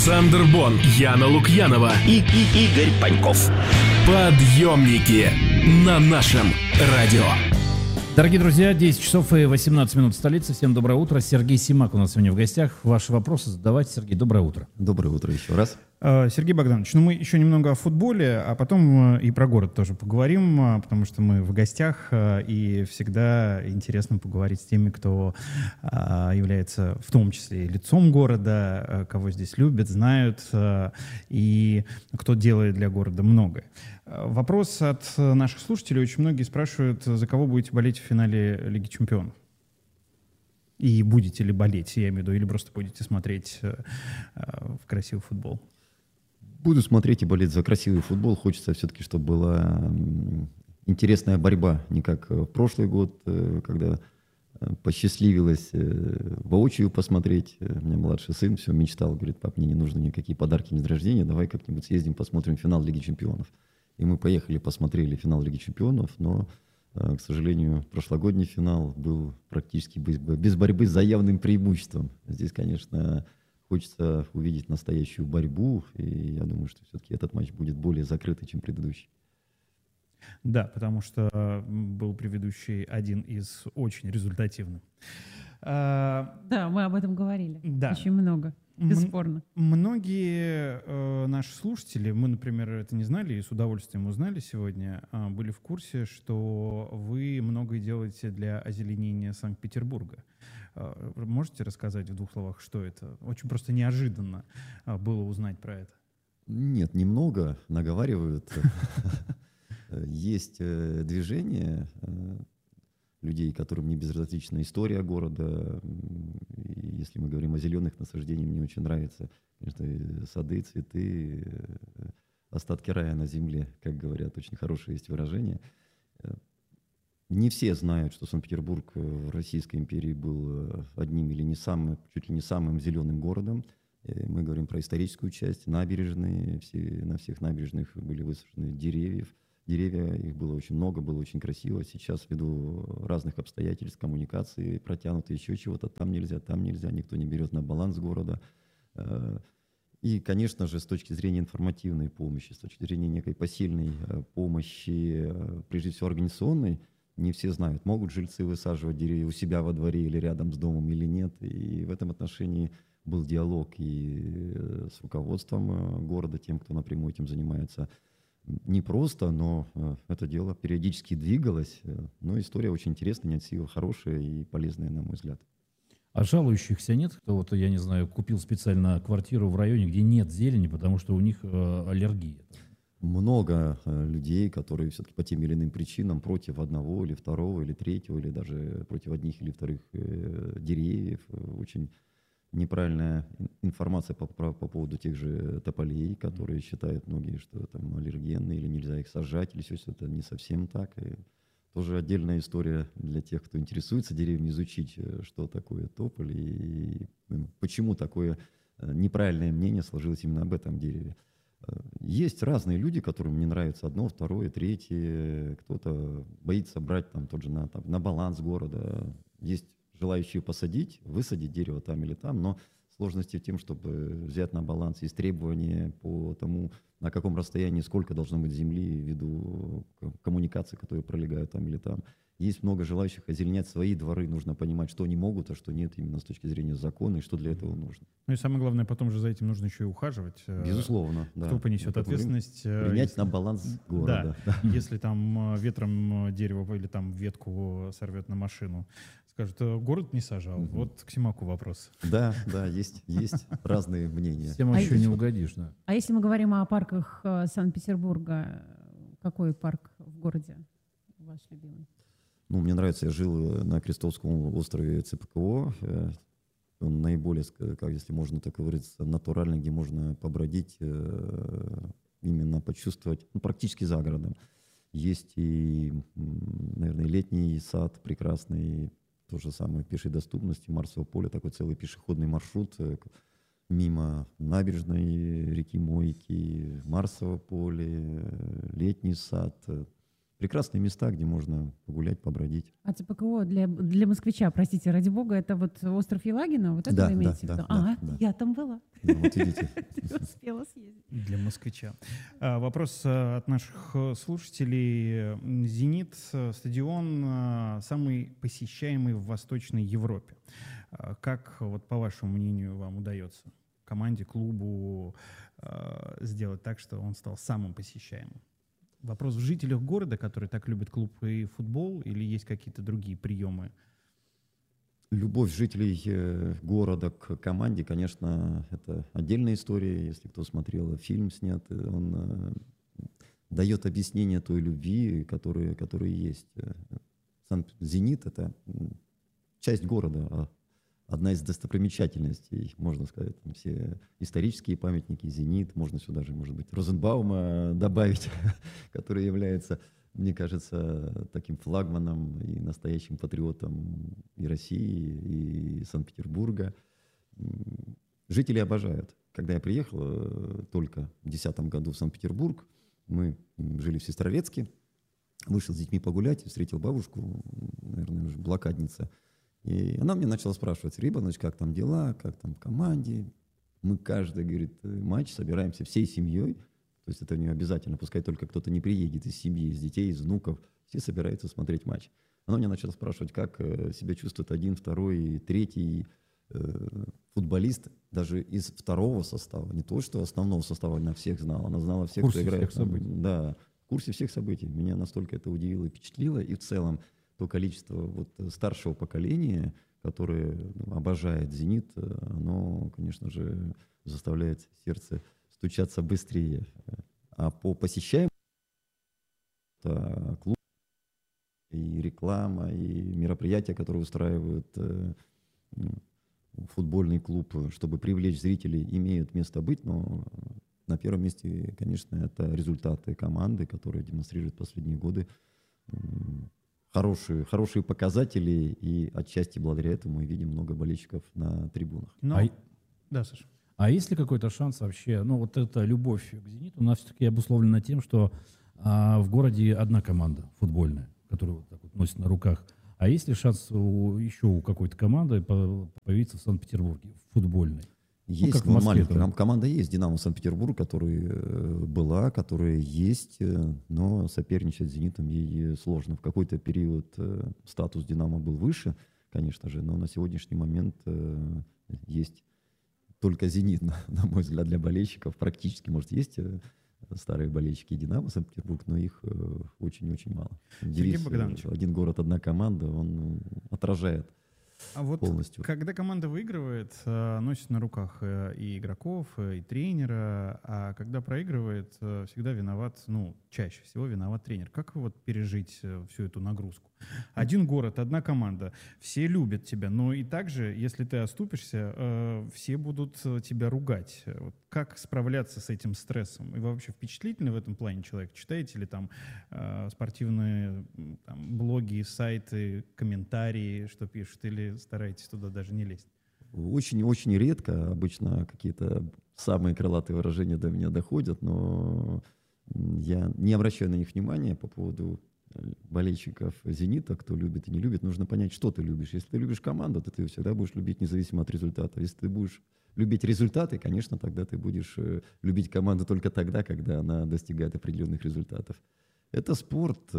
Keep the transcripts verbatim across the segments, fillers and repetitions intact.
Александр Бон, Яна Лукьянова и, и Игорь Паньков. Подъемники на нашем радио. Дорогие друзья, десять часов и восемнадцать минут в столице. Всем доброе утро. Сергей Симак у нас сегодня в гостях. Ваши вопросы задавайте. Сергей, доброе утро. Доброе утро еще раз. Сергей Богданович, ну мы еще немного о футболе, а потом и про город тоже поговорим, потому что мы в гостях, и всегда интересно поговорить с теми, кто является в том числе и лицом города, кого здесь любят, знают, и кто делает для города многое. Вопрос от наших слушателей. Очень многие спрашивают, за кого будете болеть в финале Лиги Чемпионов? И будете ли болеть, я имею в виду, или просто будете смотреть в красивый футбол? Буду смотреть и болеть за красивый футбол. Хочется все-таки, чтобы была интересная борьба. Не как в прошлый год, когда посчастливилось воочию посмотреть. У меня младший сын все мечтал, говорит: пап, мне не нужны никакие подарки на день рождения, давай как-нибудь съездим, посмотрим финал Лиги Чемпионов. И мы поехали, посмотрели финал Лиги Чемпионов, но, к сожалению, прошлогодний финал был практически без, без борьбы с заявным преимуществом. Здесь, конечно, хочется увидеть настоящую борьбу, и я думаю, что все-таки этот матч будет более закрытый, чем предыдущий. Да, потому что был предыдущий один из очень результативных. А, да, мы об этом говорили. Да. Очень много, бесспорно. М- многие э, наши слушатели, мы, например, это не знали и с удовольствием узнали сегодня, э, были в курсе, что вы многое делаете для озеленения Санкт-Петербурга. Э, можете рассказать в двух словах, что это? Очень просто неожиданно э, было узнать про это. Нет, немного, наговаривают. Есть движение людей, которым не безразлична история города. И если мы говорим о зеленых насаждениях, мне очень нравятся, конечно, сады, цветы, остатки рая на земле, как говорят, очень хорошее есть выражение. Не все знают, что Санкт-Петербург в Российской империи был одним или не самым, чуть ли не самым зеленым городом. Мы говорим про историческую часть, набережные, все, на всех набережных были высажены деревья. Деревья, их было очень много, было очень красиво. Сейчас ввиду разных обстоятельств, коммуникации протянуты, еще чего-то, там нельзя, там нельзя, никто не берет на баланс города. И, конечно же, с точки зрения информативной помощи, с точки зрения некой посильной помощи, прежде всего организационной, не все знают, могут жильцы высаживать деревья у себя во дворе или рядом с домом или нет. И в этом отношении был диалог и с руководством города, тем, кто напрямую этим занимается. Не просто, но э, это дело периодически двигалось. Э, но история очень интересная, неотсила, хорошая и полезная, на мой взгляд. А жалующихся нет? Кто, вот, я не знаю, купил специально квартиру в районе, где нет зелени, потому что у них э, аллергия? Много э, людей, которые все-таки по тем или иным причинам против одного или второго или третьего, или даже против одних или вторых э, деревьев. Э, очень неправильная информация по, по, по поводу тех же тополей, которые считают многие, что там аллергенные или нельзя их сажать, или все это не совсем так. И тоже отдельная история для тех, кто интересуется деревьями, изучить, что такое тополь и, и почему такое неправильное мнение сложилось именно об этом дереве. Есть разные люди, которым не нравится одно, второе, третье. Кто-то боится брать там, тот же на, там, на баланс города. Есть желающие посадить, высадить дерево там или там, но сложности в том, чтобы взять на баланс, есть требования по тому, на каком расстоянии, сколько должно быть земли ввиду коммуникаций, которые пролегают там или там. Есть много желающих озеленять свои дворы, нужно понимать, что они могут, а что нет, именно с точки зрения закона, и что для этого нужно. Ну и самое главное, потом же за этим нужно еще и ухаживать. Безусловно, да. Кто понесет ответственность? Принять если... на баланс города. Да. Да. Если там ветром дерево или там ветку сорвет на машину, скажут, город не сажал. Угу. Вот к Симаку вопрос. Да, да, есть, есть разные мнения. Всем еще не угодишь, да. А если мы говорим о парках Санкт-Петербурга, какой парк в городе ваш любимый? Ну, мне нравится, я жил на Крестовском острове ЦПКО. Он наиболее, как если можно так говорить, натуральный, где можно побродить, именно почувствовать, ну, практически за городом. Есть и, наверное, летний сад прекрасный, то же самое в пешей доступности, Марсово поле, такой целый пешеходный маршрут мимо набережной реки Мойки, Марсово поле, летний сад. прекрасные места, где можно погулять, побродить. А ЦПКО для, для москвича, простите, ради бога, это вот остров Елагина? Вот это Да, вы имеете в да, виду? да, Ага, да. я там была. Ну, вот видите. Ты успела съездить. Для москвича. А, Вопрос а, от наших а, слушателей. «Зенит» а, стадион а, самый посещаемый в Восточной Европе. А, Как, вот, по вашему мнению, вам удается команде, клубу а, сделать так, что он стал самым посещаемым? Вопрос в жителях города, которые так любят клуб и футбол, или есть какие-то другие приемы? Любовь жителей э, города к команде, конечно, это отдельная история. Если кто смотрел фильм снятый, он э, дает объяснение той любви, которая, которая есть. Сам «Зенит» — это часть города, а одна из достопримечательностей, можно сказать. Там все исторические памятники, «Зенит», можно сюда же, может быть, Розенбаума добавить, который является, мне кажется, таким флагманом и настоящим патриотом и России, и Санкт-Петербурга. Жители обожают. Когда я приехал э, только в две тысячи десятом году в Санкт-Петербург, мы жили в Сестрорецке, вышел с детьми погулять, встретил бабушку, наверное, уже блокадница. И она мне начала спрашивать: Рибанович, как там дела, как там в команде? Мы каждый, говорит, матч собираемся всей семьей. То есть это не обязательно, пускай только кто-то не приедет из семьи, из детей, из внуков. Все собираются смотреть матч. Она меня начала спрашивать, как себя чувствует один, второй, третий э, футболист, даже из второго состава. Не то, что основного состава она всех знала. Она знала всех, кто играет. Всех событий. Да, в курсе всех событий. Меня настолько это удивило и впечатлило. И в целом то количество вот старшего поколения, которое ну, обожает «Зенит», оно, конечно же, заставляет сердце стучаться быстрее. А по посещаемости клуб и реклама, и мероприятия, которые устраивают э, футбольный клуб, чтобы привлечь зрителей, имеют место быть, но на первом месте, конечно, это результаты команды, которые демонстрируют последние годы хорошие, хорошие показатели, и отчасти благодаря этому мы видим много болельщиков на трибунах. Но... А... Да, Саша. А есть ли какой-то шанс вообще, ну вот эта любовь к «Зениту» у нас все-таки обусловлена тем, что а, в городе одна команда футбольная, которую вот так вот носит на руках. А есть ли шанс у, еще у какой-то команды появиться в Санкт-Петербурге, футбольной? Есть, ну, как в но Москве, маленькая там. команда есть, «Динамо Санкт-Петербург», которая была, которая есть, но соперничать с «Зенитом» ей сложно. В какой-то период статус «Динамо» был выше, конечно же, но на сегодняшний момент есть только «Зенит», на, на мой взгляд, для болельщиков. Практически, может, есть старые болельщики «Динамо» Санкт-Петербург, но их очень-очень мало. Девиз «Один город, одна команда», он отражает А вот полностью. Когда команда выигрывает, носит на руках и игроков, и тренера, а когда проигрывает, всегда виноват, ну, чаще всего виноват тренер. Как вот пережить всю эту нагрузку? Один город, одна команда, все любят тебя, но и также, если ты оступишься, все будут тебя ругать. Вот как справляться с этим стрессом? И вы вообще впечатлительный в этом плане человек? Читаете ли там спортивные там, блоги, сайты, комментарии, что пишут, или стараетесь туда даже не лезть? Очень-очень редко. Обычно какие-то самые крылатые выражения до меня доходят, но я не обращаю на них внимания по поводу болельщиков «Зенита», кто любит и не любит. Нужно понять, что ты любишь. Если ты любишь команду, то ты всегда будешь любить независимо от результата. Если ты будешь любить результаты, конечно, тогда ты будешь любить команду только тогда, когда она достигает определенных результатов. Это спорт,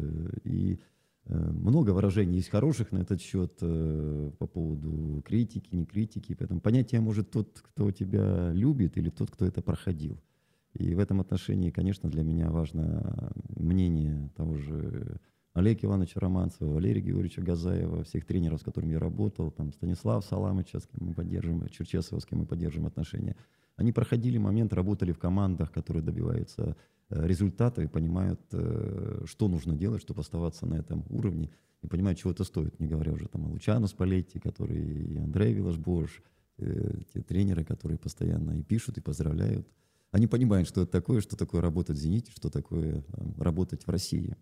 и много выражений есть хороших на этот счет по поводу критики, не критики. Поэтому понятие может тот, кто тебя любит, или тот, кто это проходил. И в этом отношении, конечно, для меня важно мнение того же Олега Ивановича Романцева, Валерия Георгиевича Газаева, всех тренеров, с которыми я работал, там, Станислав Саламыча, с кем мы поддерживаем, Черчесова, с кем мы поддерживаем отношения. Они проходили момент, работали в командах, которые добиваются результата и понимают, что нужно делать, чтобы оставаться на этом уровне, и понимают, чего это стоит, не говоря уже там о Лучано Спалетти, который и Андрей Виллаш-Бош, те тренеры, которые постоянно и пишут, и поздравляют. Они понимают, что это такое, что такое работать в «Зените», что такое работать в России.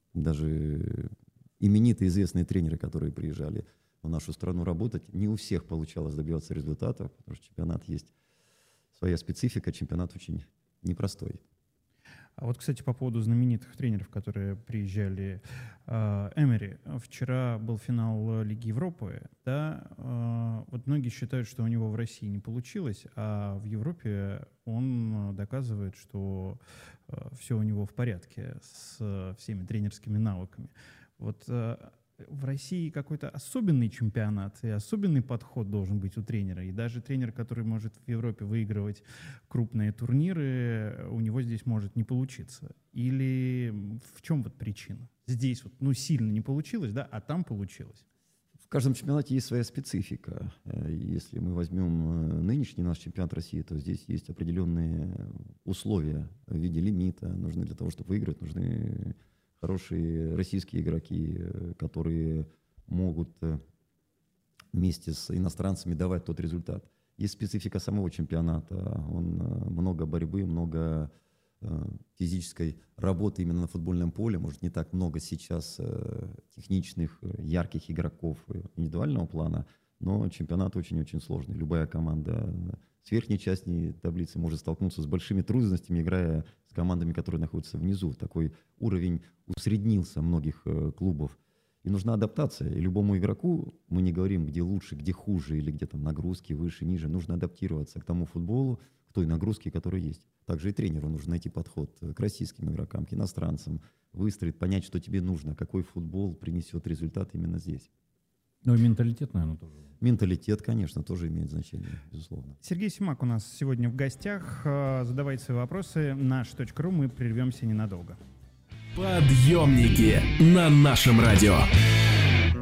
Даже именитые известные тренеры, которые приезжали в нашу страну работать, не у всех получалось добиваться результатов, потому что чемпионат есть своя специфика, чемпионат очень непростой. А вот, кстати, по поводу знаменитых тренеров, которые приезжали, э, Эмери. Вчера был финал Лиги Европы, да, э, вот многие считают, что у него в России не получилось, а в Европе он доказывает, что э, все у него в порядке с э, всеми тренерскими навыками. Вот э, в России какой-то особенный чемпионат и особенный подход должен быть у тренера. И даже тренер, который может в Европе выигрывать крупные турниры, у него здесь может не получиться. Или в чем вот причина? Здесь вот, ну, сильно не получилось, да, а там получилось. В каждом чемпионате есть своя специфика. Если мы возьмем нынешний наш чемпионат России, то здесь есть определенные условия в виде лимита. Нужны для того, чтобы выиграть, нужны хорошие российские игроки, которые могут вместе с иностранцами давать тот результат. Есть специфика самого чемпионата. Он много борьбы, много физической работы именно на футбольном поле. Может, не так много сейчас техничных, ярких игроков индивидуального плана, но чемпионат очень-очень сложный. Любая команда с верхней части таблицы может столкнуться с большими трудностями, играя с командами, которые находятся внизу. Такой уровень усреднился многих э, клубов. И нужна адаптация. И любому игроку, мы не говорим, где лучше, где хуже, или где там нагрузки выше, ниже. Нужно адаптироваться к тому футболу, к той нагрузке, которая есть. Также и тренеру нужно найти подход к российским игрокам, к иностранцам, выстроить, понять, что тебе нужно, какой футбол принесет результат именно здесь. Ну и менталитет, наверное, тоже. Менталитет, конечно, тоже имеет значение, безусловно. Сергей Симак у нас сегодня в гостях. Задавайте свои вопросы. наш точка ру. Мы прервемся ненадолго. Подъемники на нашем радио.